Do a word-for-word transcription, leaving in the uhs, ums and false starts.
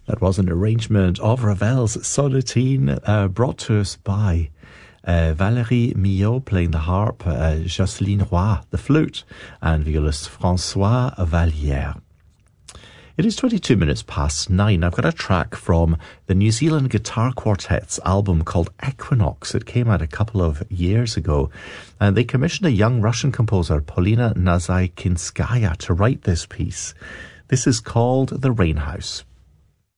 That was an arrangement of Ravel's Sonatine, uh, brought to us by uh, Valérie Millot playing the harp, uh, Jocelyne Roy the flute, and violist François Vallière. It is twenty-two minutes past nine. I've got a track from the New Zealand Guitar Quartet's album called Equinox. It came out a couple of years ago, and they commissioned a young Russian composer, Polina Nazaykinskaya, to write this piece. This is called The Rain House.